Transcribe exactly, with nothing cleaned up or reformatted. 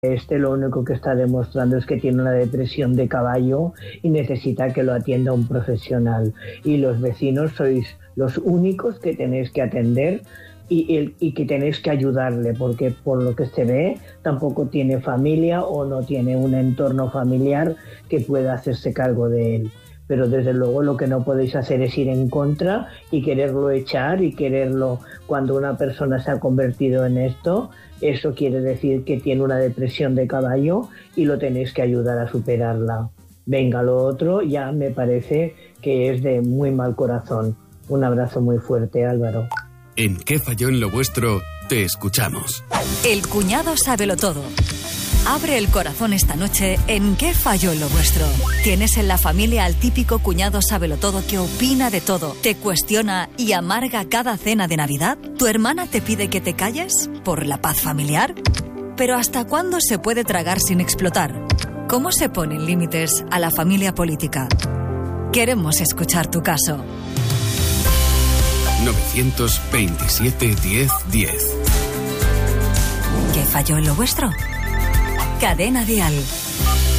Este lo único que está demostrando es que tiene una depresión de caballo y necesita que lo atienda un profesional. Y los vecinos sois los únicos que tenéis que atender y, y, y que tenéis que ayudarle, porque por lo que se ve tampoco tiene familia o no tiene un entorno familiar que pueda hacerse cargo de él. Pero desde luego lo que no podéis hacer es ir en contra y quererlo echar y quererlo. Cuando una persona se ha convertido en esto, eso quiere decir que tiene una depresión de caballo y lo tenéis que ayudar a superarla. Venga, lo otro ya me parece que es de muy mal corazón. Un abrazo muy fuerte, Álvaro. ¿En qué falló en lo vuestro? Te escuchamos. El cuñado sábelo todo. Abre el corazón esta noche en ¿Qué falló en lo vuestro? ¿Tienes en la familia al típico cuñado sábelotodo que opina de todo, te cuestiona y amarga cada cena de Navidad? ¿Tu hermana te pide que te calles por la paz familiar? ¿Pero hasta cuándo se puede tragar sin explotar? ¿Cómo se ponen límites a la familia política? Queremos escuchar tu caso. novecientos veintisiete diez diez. ¿Qué falló en lo vuestro? Cadena Dial.